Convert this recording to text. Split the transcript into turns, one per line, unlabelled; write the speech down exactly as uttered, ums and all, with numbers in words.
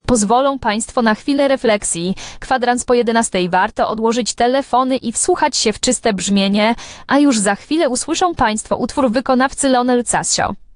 Pozwolą Państwo na chwilę refleksji. Kwadrans po jedenastej. Warto odłożyć telefony i wsłuchać się w czyste brzmienie, a już za chwilę usłyszą Państwo utwór wykonawcy Lionel Casio.